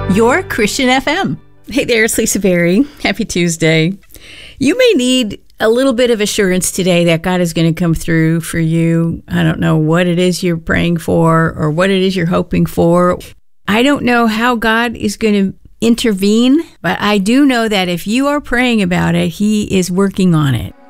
Your Christian FM. Hey there, it's Lisa Berry. Happy Tuesday. You may need a little bit of assurance today that God is going to come through for you. I don't know what it is you're praying for or what it is you're hoping for. I don't know how God is going to intervene, but I do know that if you are praying about it, He is working on it.